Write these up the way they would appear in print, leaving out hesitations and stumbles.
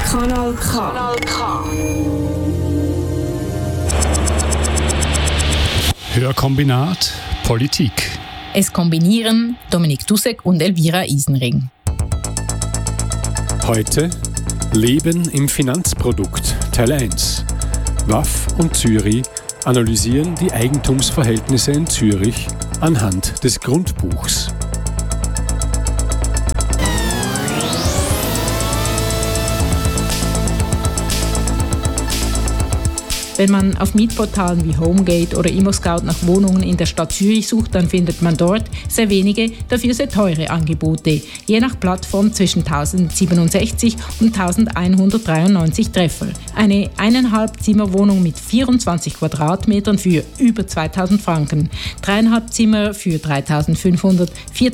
Kanal K. Hörkombinat Politik. Es kombinieren Dominik Dussek und Elvira Isenring. Heute Leben im Finanzprodukt, Teil 1. WAF und Zürich analysieren die Eigentumsverhältnisse in Zürich anhand des Grundbuchs. Wenn man auf Mietportalen wie Homegate oder ImmoScout nach Wohnungen in der Stadt Zürich sucht, dann findet man dort sehr wenige, dafür sehr teure Angebote, je nach Plattform zwischen 1067 und 1193 Treffer. Eine 1,5-Zimmer-Wohnung mit 24 Quadratmetern für über 2000 Franken, 3,5 Zimmer für 3500,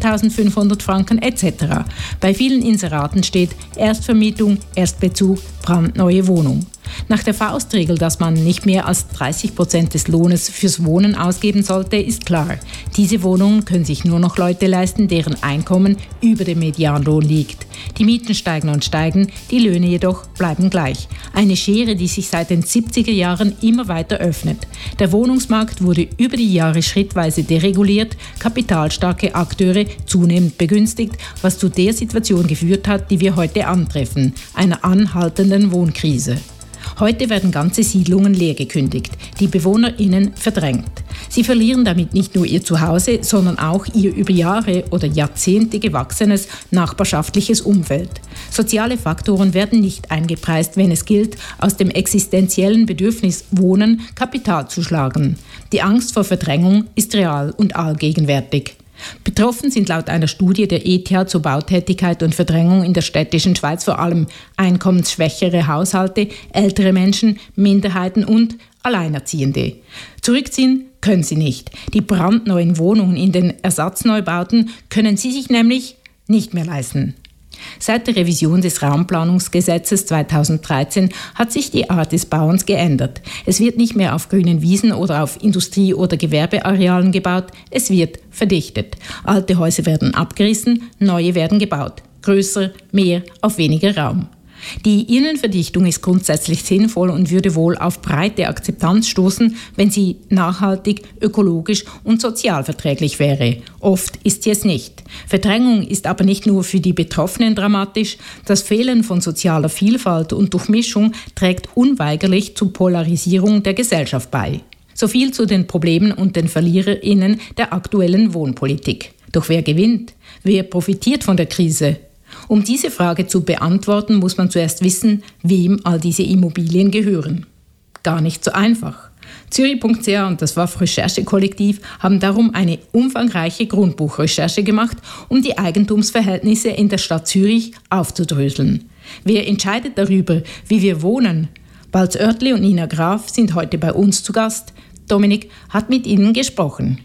4500 Franken etc. Bei vielen Inseraten steht Erstvermietung, Erstbezug, brandneue Wohnung. Nach der Faustregel, dass man nicht mehr als 30% des Lohnes fürs Wohnen ausgeben sollte, ist klar. Diese Wohnungen können sich nur noch Leute leisten, deren Einkommen über dem Medianlohn liegt. Die Mieten steigen und steigen, die Löhne jedoch bleiben gleich. Eine Schere, die sich seit den 70er Jahren immer weiter öffnet. Der Wohnungsmarkt wurde über die Jahre schrittweise dereguliert, kapitalstarke Akteure zunehmend begünstigt, was zu der Situation geführt hat, die wir heute antreffen, einer anhaltenden Wohnkrise. Heute werden ganze Siedlungen leergekündigt, die BewohnerInnen verdrängt. Sie verlieren damit nicht nur ihr Zuhause, sondern auch ihr über Jahre oder Jahrzehnte gewachsenes nachbarschaftliches Umfeld. Soziale Faktoren werden nicht eingepreist, wenn es gilt, aus dem existenziellen Bedürfnis Wohnen Kapital zu schlagen. Die Angst vor Verdrängung ist real und allgegenwärtig. Betroffen sind laut einer Studie der ETH zur Bautätigkeit und Verdrängung in der städtischen Schweiz vor allem einkommensschwächere Haushalte, ältere Menschen, Minderheiten und Alleinerziehende. Zurückziehen können sie nicht. Die brandneuen Wohnungen in den Ersatzneubauten können sie sich nämlich nicht mehr leisten. Seit der Revision des Raumplanungsgesetzes 2013 hat sich die Art des Bauens geändert. Es wird nicht mehr auf grünen Wiesen oder auf Industrie- oder Gewerbearealen gebaut, es wird verdichtet. Alte Häuser werden abgerissen, neue werden gebaut. Größer, mehr, auf weniger Raum. Die Innenverdichtung ist grundsätzlich sinnvoll und würde wohl auf breite Akzeptanz stoßen, wenn sie nachhaltig, ökologisch und sozialverträglich wäre. Oft ist sie es nicht. Verdrängung ist aber nicht nur für die Betroffenen dramatisch. Das Fehlen von sozialer Vielfalt und Durchmischung trägt unweigerlich zur Polarisierung der Gesellschaft bei. So viel zu den Problemen und den VerliererInnen der aktuellen Wohnpolitik. Doch wer gewinnt? Wer profitiert von der Krise? Um diese Frage zu beantworten, muss man zuerst wissen, wem all diese Immobilien gehören. Gar nicht so einfach. Zürich.ch und das WAF-Recherchekollektiv haben darum eine umfangreiche Grundbuchrecherche gemacht, um die Eigentumsverhältnisse in der Stadt Zürich aufzudröseln. Wer entscheidet darüber, wie wir wohnen? Balz Oertli und Nina Graf sind heute bei uns zu Gast. Dominik hat mit ihnen gesprochen.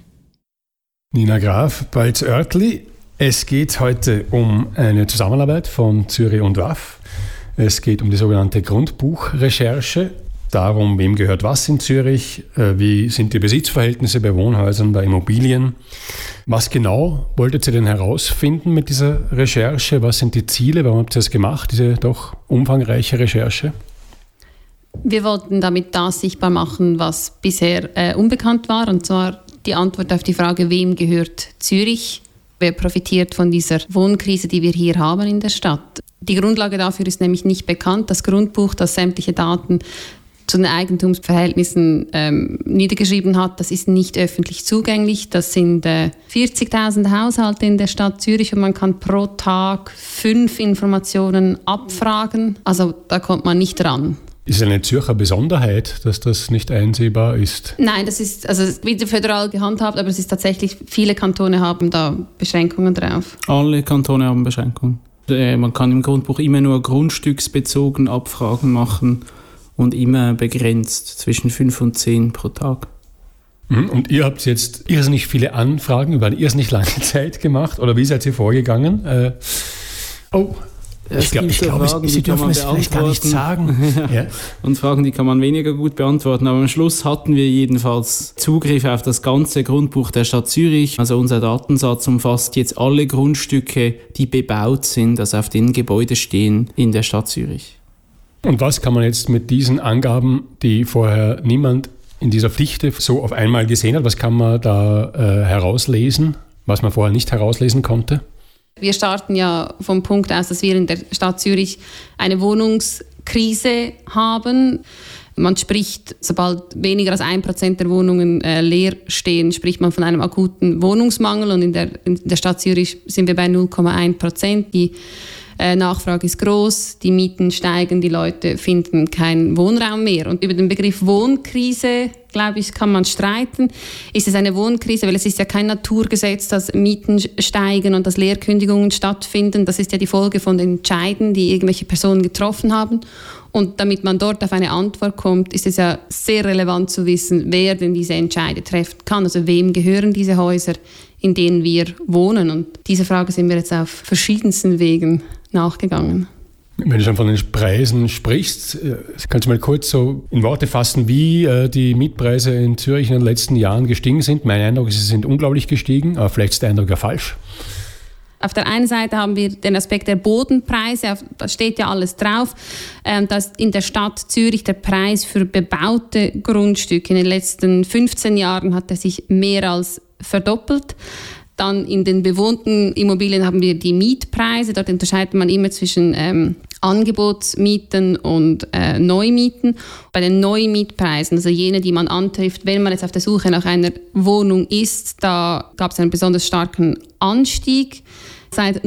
Nina Graf, Balz Oertli. Es geht heute um eine Zusammenarbeit von Zürich und WAF. Es geht um die sogenannte Grundbuchrecherche, darum, wem gehört was in Zürich, wie sind die Besitzverhältnisse bei Wohnhäusern, bei Immobilien. Was genau wolltet ihr denn herausfinden mit dieser Recherche? Was sind die Ziele? Warum habt ihr das gemacht, diese doch umfangreiche Recherche? Wir wollten damit das sichtbar machen, was bisher unbekannt war, und zwar die Antwort auf die Frage, wem gehört Zürich? Wer profitiert von dieser Wohnkrise, die wir hier haben in der Stadt? Die Grundlage dafür ist nämlich nicht bekannt. Das Grundbuch, das sämtliche Daten zu den Eigentumsverhältnissen niedergeschrieben hat, das ist nicht öffentlich zugänglich. Das sind 40.000 Haushalte in der Stadt Zürich und man kann pro Tag 5 Informationen abfragen. Also da kommt man nicht ran. Ist es eine Zürcher Besonderheit, dass das nicht einsehbar ist? Nein, das ist wieder föderal gehandhabt, aber es ist tatsächlich, viele Kantone haben da Beschränkungen drauf. Alle Kantone haben Beschränkungen. Man kann im Grundbuch immer nur grundstücksbezogen Abfragen machen und immer begrenzt zwischen 5 und 10 pro Tag. Und ihr habt jetzt irrsinnig viele Anfragen über eine irrsinnig lange Zeit gemacht, oder wie seid ihr vorgegangen? Ich glaube, Sie dürfen es vielleicht gar nicht sagen. Ja. Und Fragen, die kann man weniger gut beantworten. Aber am Schluss hatten wir jedenfalls Zugriff auf das ganze Grundbuch der Stadt Zürich. Also unser Datensatz umfasst jetzt alle Grundstücke, die bebaut sind, also auf denen Gebäude stehen in der Stadt Zürich. Und was kann man jetzt mit diesen Angaben, die vorher niemand in dieser Dichte so auf einmal gesehen hat, was kann man da herauslesen, was man vorher nicht herauslesen konnte? Wir starten ja vom Punkt aus, dass wir in der Stadt Zürich eine Wohnungskrise haben. Man spricht, sobald weniger als 1% der Wohnungen leer stehen, spricht man von einem akuten Wohnungsmangel. Und in der Stadt Zürich sind wir bei 0,1%. Die Nachfrage ist groß, die Mieten steigen, die Leute finden keinen Wohnraum mehr. Und über den Begriff Wohnkrise, glaube ich, kann man streiten. Ist es eine Wohnkrise? Weil es ist ja kein Naturgesetz, dass Mieten steigen und dass Leerkündigungen stattfinden. Das ist ja die Folge von den Entscheiden, die irgendwelche Personen getroffen haben. Und damit man dort auf eine Antwort kommt, ist es ja sehr relevant zu wissen, wer denn diese Entscheide treffen kann. Also wem gehören diese Häuser, in denen wir wohnen? Und diese Frage sind wir jetzt auf verschiedensten Wegen nachgegangen. Wenn du schon von den Preisen sprichst, kannst du mal kurz so in Worte fassen, wie die Mietpreise in Zürich in den letzten Jahren gestiegen sind? Mein Eindruck ist, sie sind unglaublich gestiegen, aber vielleicht ist der Eindruck ja falsch. Auf der einen Seite haben wir den Aspekt der Bodenpreise, da steht ja alles drauf, dass in der Stadt Zürich der Preis für bebaute Grundstücke in den letzten 15 Jahren hat er sich mehr als verdoppelt. Dann in den bewohnten Immobilien haben wir die Mietpreise. Dort unterscheidet man immer zwischen Angebotsmieten und Neumieten. Bei den Neumietpreisen, also jene, die man antrifft, wenn man jetzt auf der Suche nach einer Wohnung ist, da gab es einen besonders starken Anstieg. Seit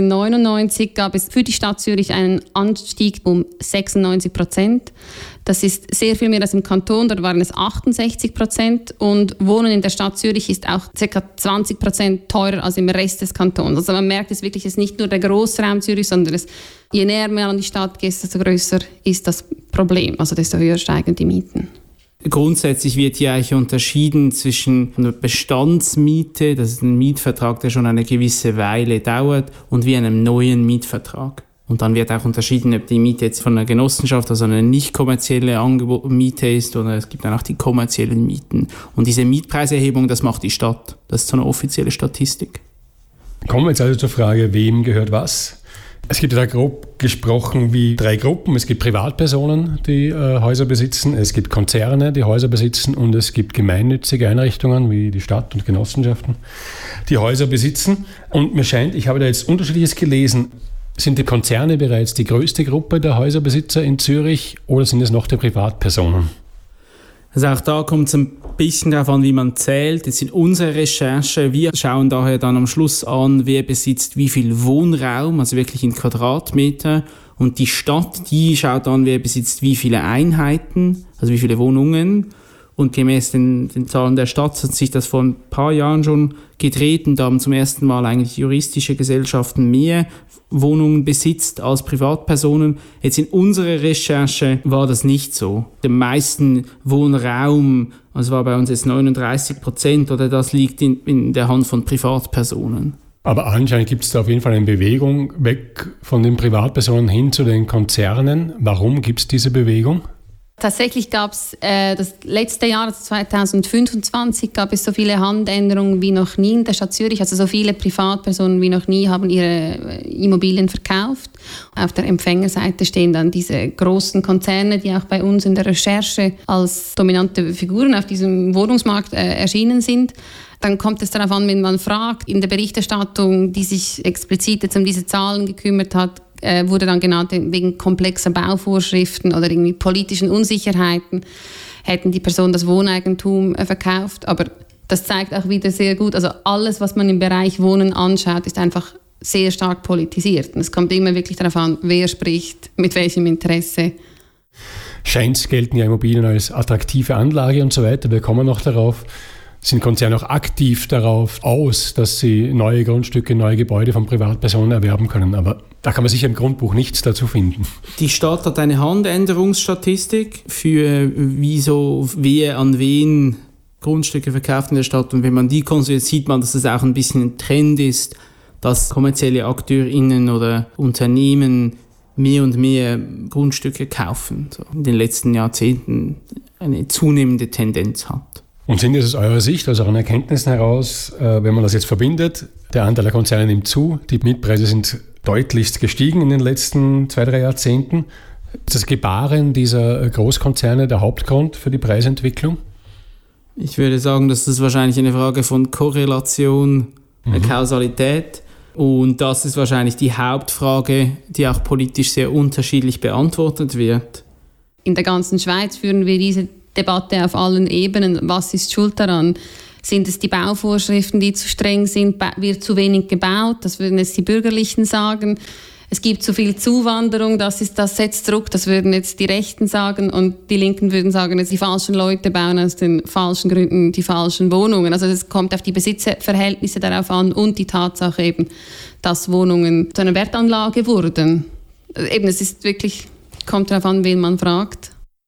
1999 gab es für die Stadt Zürich einen Anstieg um 96%. Das ist sehr viel mehr als im Kanton, dort waren es 68%. Und Wohnen in der Stadt Zürich ist auch ca. 20% teurer als im Rest des Kantons. Also man merkt es wirklich, es ist nicht nur der Grossraum Zürich, sondern je näher man an die Stadt geht, desto größer ist das Problem. Also desto höher steigen die Mieten. Grundsätzlich wird hier eigentlich unterschieden zwischen einer Bestandsmiete, das ist ein Mietvertrag, der schon eine gewisse Weile dauert, und wie einem neuen Mietvertrag. Und dann wird auch unterschieden, ob die Miete jetzt von einer Genossenschaft, also eine nicht kommerzielle Miete ist, oder es gibt dann auch die kommerziellen Mieten. Und diese Mietpreiserhebung, das macht die Stadt. Das ist so eine offizielle Statistik. Kommen wir jetzt also zur Frage, wem gehört was? Es gibt da grob gesprochen wie 3 Gruppen. Es gibt Privatpersonen, die Häuser besitzen, es gibt Konzerne, die Häuser besitzen, und es gibt gemeinnützige Einrichtungen wie die Stadt und Genossenschaften, die Häuser besitzen. Und mir scheint, ich habe da jetzt Unterschiedliches gelesen, sind die Konzerne bereits die größte Gruppe der Häuserbesitzer in Zürich oder sind es noch die Privatpersonen? Also auch da kommt es ein bisschen darauf an, wie man zählt. Das sind unsere Recherchen. Wir schauen daher dann am Schluss an, wer besitzt wie viel Wohnraum, also wirklich in Quadratmeter. Und die Stadt, die schaut an, wer besitzt wie viele Einheiten, also wie viele Wohnungen. Und gemäß den Zahlen der Stadt hat sich das vor ein paar Jahren schon gedreht und da haben zum ersten Mal eigentlich juristische Gesellschaften mehr Wohnungen besitzt als Privatpersonen. Jetzt in unserer Recherche war das nicht so. Den meisten Wohnraum, also war bei uns jetzt 39%, oder das liegt in der Hand von Privatpersonen. Aber anscheinend gibt es da auf jeden Fall eine Bewegung weg von den Privatpersonen hin zu den Konzernen. Warum gibt es diese Bewegung? Tatsächlich gab es das letzte Jahr, also 2025, gab es so viele Handänderungen wie noch nie in der Stadt Zürich. Also so viele Privatpersonen wie noch nie haben ihre Immobilien verkauft. Auf der Empfängerseite stehen dann diese großen Konzerne, die auch bei uns in der Recherche als dominante Figuren auf diesem Wohnungsmarkt erschienen sind. Dann kommt es darauf an, wenn man fragt, in der Berichterstattung, die sich explizit jetzt um diese Zahlen gekümmert hat, wurde dann genannt, wegen komplexer Bauvorschriften oder irgendwie politischen Unsicherheiten hätten die Personen das Wohneigentum verkauft. Aber das zeigt auch wieder sehr gut, also alles, was man im Bereich Wohnen anschaut, ist einfach sehr stark politisiert. Und es kommt immer wirklich darauf an, wer spricht, mit welchem Interesse. Scheint gelten ja Immobilien als attraktive Anlage und so weiter. Wir kommen noch darauf. Sind Konzerne auch aktiv darauf aus, dass sie neue Grundstücke, neue Gebäude von Privatpersonen erwerben können. Aber da kann man sicher im Grundbuch nichts dazu finden. Die Stadt hat eine Handänderungsstatistik für wer an wen Grundstücke verkauft in der Stadt. Und wenn man die konsultiert, sieht man, dass es auch ein bisschen ein Trend ist, dass kommerzielle AkteurInnen oder Unternehmen mehr und mehr Grundstücke kaufen. So in den letzten Jahrzehnten eine zunehmende Tendenz hat. Und sind es aus eurer Sicht, also an Erkenntnissen heraus, wenn man das jetzt verbindet, der Anteil der Konzerne nimmt zu, die Mietpreise sind deutlichst gestiegen in den letzten 2-3 Jahrzehnten. Das Gebaren dieser Großkonzerne der Hauptgrund für die Preisentwicklung? Ich würde sagen, dass das wahrscheinlich eine Frage von Korrelation, Kausalität. Und das ist wahrscheinlich die Hauptfrage, die auch politisch sehr unterschiedlich beantwortet wird. In der ganzen Schweiz führen wir diese Debatte auf allen Ebenen. Was ist schuld daran? Sind es die Bauvorschriften, die zu streng sind? Wird zu wenig gebaut? Das würden jetzt die Bürgerlichen sagen. Es gibt zu viel Zuwanderung, das setzt Druck, das würden jetzt die Rechten sagen, und die Linken würden sagen, jetzt die falschen Leute bauen aus den falschen Gründen die falschen Wohnungen. Also es kommt auf die Besitzverhältnisse darauf an und die Tatsache eben, dass Wohnungen zu einer Wertanlage wurden. Eben, es ist wirklich, kommt darauf an, wen man fragt.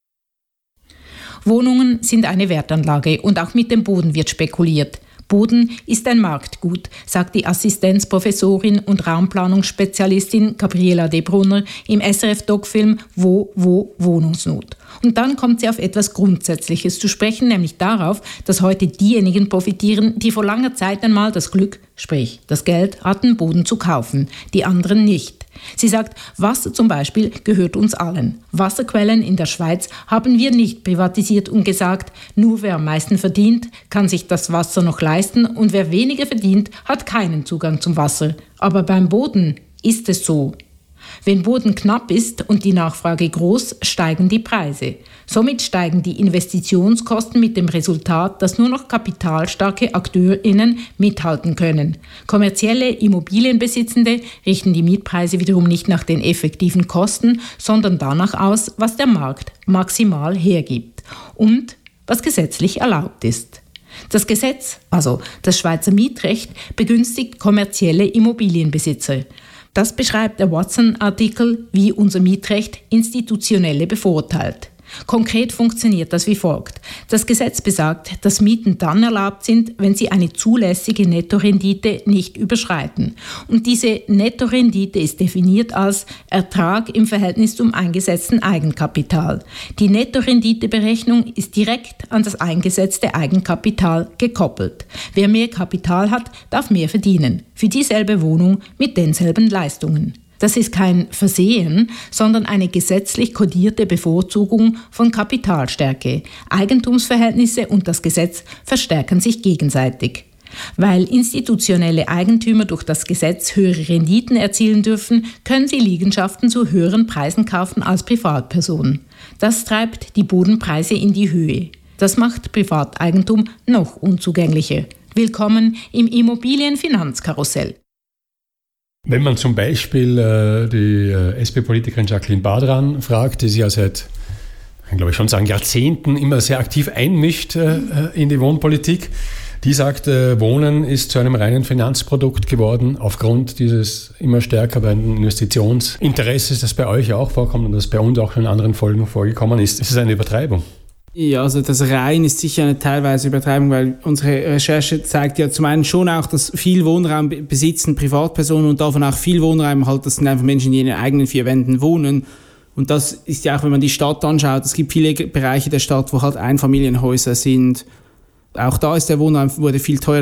Wohnungen sind eine Wertanlage und auch mit dem Boden wird spekuliert. Boden ist ein Marktgut, sagt die Assistenzprofessorin und Raumplanungsspezialistin Gabriela De Brunner im SRF-Doc-Film Wo, Wohnungsnot. Und dann kommt sie auf etwas Grundsätzliches zu sprechen, nämlich darauf, dass heute diejenigen profitieren, die vor langer Zeit einmal das Glück, sprich das Geld, hatten, Boden zu kaufen, die anderen nicht. Sie sagt, Wasser zum Beispiel gehört uns allen. Wasserquellen in der Schweiz haben wir nicht privatisiert und gesagt, nur wer am meisten verdient, kann sich das Wasser noch leisten und wer weniger verdient, hat keinen Zugang zum Wasser. Aber beim Boden ist es so. Wenn Boden knapp ist und die Nachfrage groß, steigen die Preise. Somit steigen die Investitionskosten mit dem Resultat, dass nur noch kapitalstarke AkteurInnen mithalten können. Kommerzielle Immobilienbesitzende richten die Mietpreise wiederum nicht nach den effektiven Kosten, sondern danach aus, was der Markt maximal hergibt und was gesetzlich erlaubt ist. Das Gesetz, also das Schweizer Mietrecht, begünstigt kommerzielle Immobilienbesitzer. Das beschreibt der Watson-Artikel, wie unser Mietrecht Institutionelle bevorteilt. Konkret funktioniert das wie folgt. Das Gesetz besagt, dass Mieten dann erlaubt sind, wenn sie eine zulässige Nettorendite nicht überschreiten. Und diese Nettorendite ist definiert als Ertrag im Verhältnis zum eingesetzten Eigenkapital. Die Nettorenditeberechnung ist direkt an das eingesetzte Eigenkapital gekoppelt. Wer mehr Kapital hat, darf mehr verdienen. Für dieselbe Wohnung mit denselben Leistungen. Das ist kein Versehen, sondern eine gesetzlich kodierte Bevorzugung von Kapitalstärke. Eigentumsverhältnisse und das Gesetz verstärken sich gegenseitig. Weil institutionelle Eigentümer durch das Gesetz höhere Renditen erzielen dürfen, können sie Liegenschaften zu höheren Preisen kaufen als Privatpersonen. Das treibt die Bodenpreise in die Höhe. Das macht Privateigentum noch unzugänglicher. Willkommen im Immobilienfinanzkarussell. Wenn man zum Beispiel die SP-Politikerin Jacqueline Badran fragt, die sich ja seit, glaube ich schon sagen, Jahrzehnten immer sehr aktiv einmischt in die Wohnpolitik, die sagt, Wohnen ist zu einem reinen Finanzprodukt geworden aufgrund dieses immer stärker werdenden Investitionsinteresses, das bei euch auch vorkommt und das bei uns auch schon in anderen Folgen vorgekommen ist. Ist es eine Übertreibung? Ja, also das rein ist sicher eine teilweise Übertreibung, weil unsere Recherche zeigt ja zum einen schon auch, dass viel Wohnraum besitzen Privatpersonen und davon auch viel Wohnraum halt, das sind einfach Menschen, die in ihren eigenen 4 Wänden wohnen. Und das ist ja auch, wenn man die Stadt anschaut, es gibt viele Bereiche der Stadt, wo halt Einfamilienhäuser sind. Auch da ist der Wohnraum wurde viel teurer,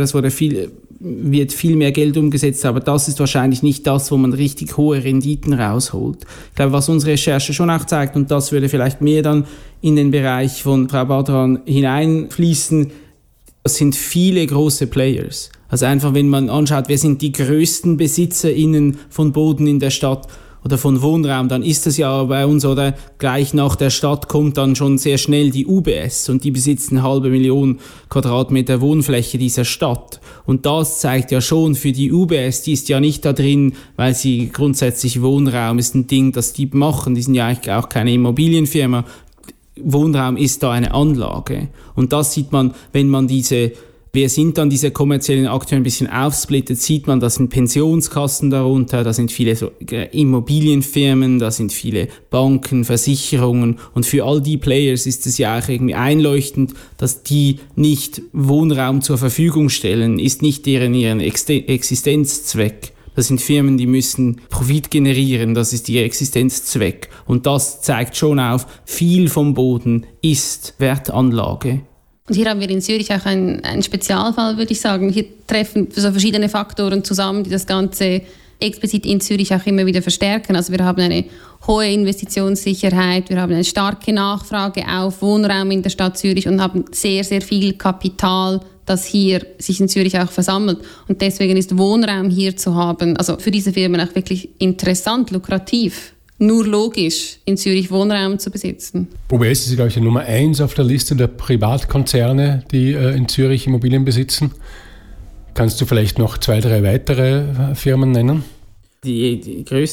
wird viel mehr Geld umgesetzt, aber das ist wahrscheinlich nicht das, wo man richtig hohe Renditen rausholt. Ich glaube, was unsere Recherche schon auch zeigt, und das würde vielleicht mehr dann in den Bereich von Frau Badran hineinfließen, das sind viele große Players. Also einfach, wenn man anschaut, wer sind die größten BesitzerInnen von Boden in der Stadt oder von Wohnraum, dann ist das ja bei uns, oder gleich nach der Stadt kommt dann schon sehr schnell die UBS und die besitzen 500.000 Quadratmeter Wohnfläche dieser Stadt. Und das zeigt ja schon für die UBS, die ist ja nicht da drin, weil sie grundsätzlich Wohnraum ist ein Ding, das die machen, die sind ja eigentlich auch keine Immobilienfirma. Wohnraum ist da eine Anlage. Und das sieht man, wenn man wer sind dann diese kommerziellen Akteure ein bisschen aufsplittet, sieht man, da sind Pensionskassen darunter, da sind viele so Immobilienfirmen, da sind viele Banken, Versicherungen, und für all die Players ist es ja auch irgendwie einleuchtend, dass die nicht Wohnraum zur Verfügung stellen, ist nicht ihren Existenzzweck. Das sind Firmen, die müssen Profit generieren, das ist ihr Existenzzweck. Und das zeigt schon auf, viel vom Boden ist Wertanlage. Und hier haben wir in Zürich auch einen Spezialfall, würde ich sagen. Hier treffen so verschiedene Faktoren zusammen, die das Ganze explizit in Zürich auch immer wieder verstärken. Also wir haben eine hohe Investitionssicherheit, wir haben eine starke Nachfrage auf Wohnraum in der Stadt Zürich und haben sehr, sehr viel Kapital, das hier sich in Zürich auch versammelt. Und deswegen ist Wohnraum hier zu haben, also für diese Firmen auch wirklich interessant, lukrativ. Nur logisch, in Zürich Wohnraum zu besitzen. UBS ist, glaube ich, die Nummer 1 auf der Liste der Privatkonzerne, die in Zürich Immobilien besitzen. Kannst du vielleicht noch 2, 3 weitere Firmen nennen? Die größte